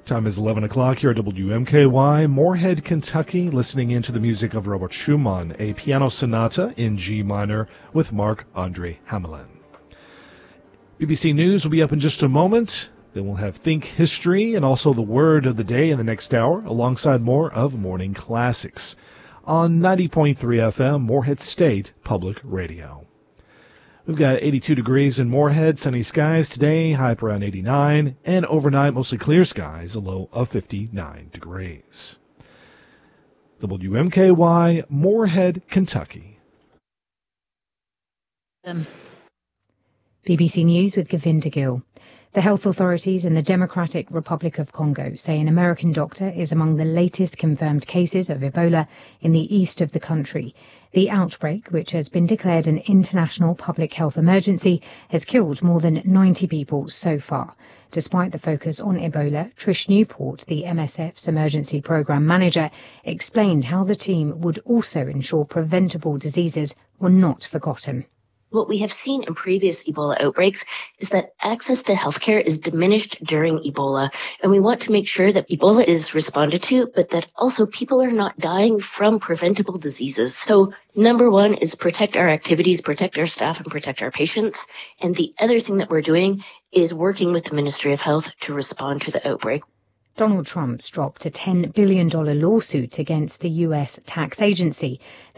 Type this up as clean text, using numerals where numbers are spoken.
Time is 11 o'clock here at WMKY, Moorhead, Kentucky, listening into the music of Robert Schumann, a piano sonata in G minor with Marc-Andre Hamelin. BBC News will be up in just a moment. Then we'll have Think History and also the word of the day in the next hour, alongside more of Morning Classics on 90.3 FM, Moorhead State Public Radio. We've got 82 degrees in Moorhead, sunny skies today, high up around 89, and overnight mostly clear skies, a low of 59 degrees. WMKY, Moorhead, Kentucky. BBC News with Govinda Gill. The health authorities in the Democratic Republic of Congo say an American doctor is among the latest confirmed cases of Ebola in the east of the country. The outbreak, which has been declared an international public health emergency, has killed more than 90 people so far. Despite the focus on Ebola, Trish Newport, the MSF's emergency program manager, explained how the team would also ensure preventable diseases were not forgotten. What we have seen in previous Ebola outbreaks is that access to healthcare is diminished during Ebola, and we want to make sure that Ebola is responded to, but that also people are not dying from preventable diseases. So number one is protect our activities, protect our staff, and protect our patients. And the other thing that we're doing is working with the Ministry of Health to respond to the outbreak. Donald Trump's dropped a $10 billion lawsuit against the U.S. tax agency.